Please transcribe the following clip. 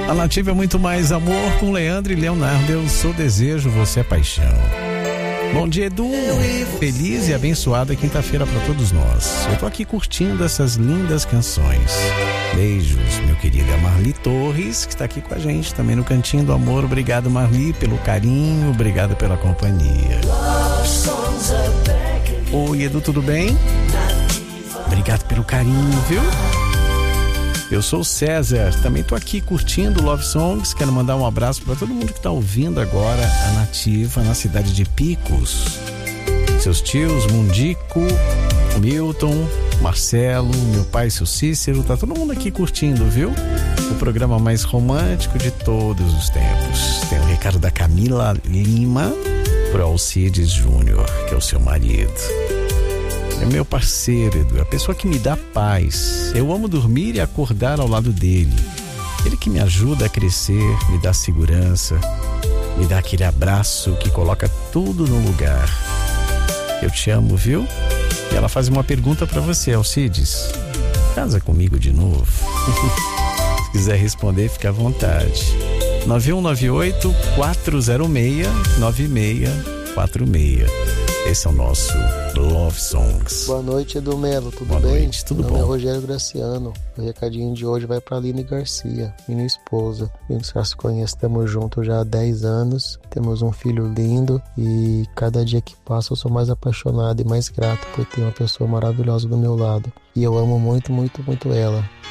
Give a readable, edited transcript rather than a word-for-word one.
A Nativa é muito mais amor com Leandro e Leonardo. Eu sou desejo, você é paixão. Bom dia, Edu. Feliz e abençoada quinta-feira para todos nós. Eu tô aqui curtindo essas lindas canções. Beijos, meu querido Marli Torres, que está aqui com a gente também no Cantinho do Amor. Obrigado, Marli, pelo carinho, obrigado pela companhia. Oi, Edu, tudo bem? Obrigado pelo carinho, viu? Eu sou o César, também tô aqui curtindo Love Songs. Quero mandar um abraço para todo mundo que tá ouvindo agora a Nativa na cidade de Picos. Seus tios, Mundico, Milton, Marcelo, meu pai, seu Cícero, tá todo mundo aqui curtindo, viu? O programa mais romântico de todos os tempos. Tem o recado da Camila Lima pro Alcides Júnior, que é o seu marido. É meu parceiro, Edu, a pessoa que me dá paz. Eu amo dormir e acordar ao lado dele. Ele que me ajuda a crescer, me dá segurança, me dá aquele abraço que coloca tudo no lugar. Eu te amo, viu? E ela faz uma pergunta pra você, Alcides. Casa comigo de novo? Se quiser responder, fica à vontade. 9198-406-9646. Esse é o nosso Love Songs. Boa noite, Edu Melo, tudo Boa bem? Noite, tudo bom? Meu nome é Rogério Graciano. O recadinho de hoje vai para Aline Garcia, minha esposa. A gente já se conhece, estamos juntos já há 10 anos. Temos um filho lindo e cada dia que passa eu sou mais apaixonado e mais grato por ter uma pessoa maravilhosa do meu lado. E eu amo muito, muito, muito ela.